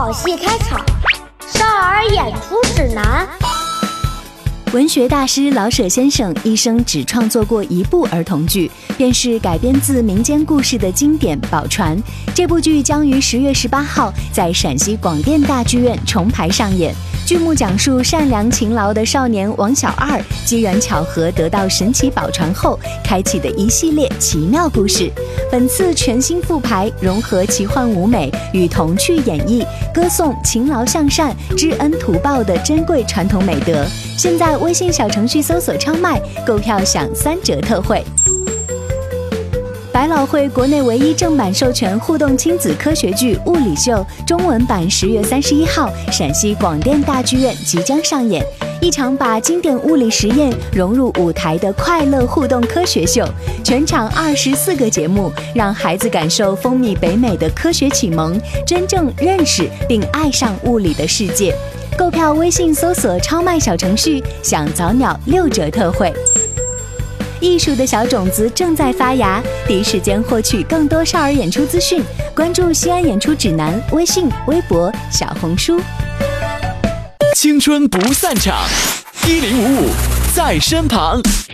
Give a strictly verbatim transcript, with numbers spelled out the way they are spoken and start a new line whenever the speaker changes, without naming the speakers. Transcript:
好戏开场，少儿演出指南。
文学大师老舍先生一生只创作过一部儿童剧，便是改编自民间故事的经典《宝船》。这部剧将于十月十八号在陕西广电大剧院重排上演。剧目讲述善良勤劳的少年王小二机缘巧合得到神奇宝船后开启的一系列奇妙故事。本次全新复排，融合奇幻舞美与童趣演绎，歌颂勤劳向善、知恩图报的珍贵传统美德。现在微信小程序搜索超卖，购票享三折特惠。百老汇国内唯一正版授权互动亲子科学剧《物理秀》中文版十月三十一号陕西广电大剧院即将上演，一场把经典物理实验融入舞台的快乐互动科学秀。全场二十四个节目，让孩子感受风靡北美的科学启蒙，真正认识并爱上物理的世界。购票微信搜索超卖小程序，享早鸟六折特惠。艺术的小种子正在发芽，第一时间获取更多少儿演出资讯，关注西安演出指南微信、微博、小红书。
青春不散场，一零五五在身旁。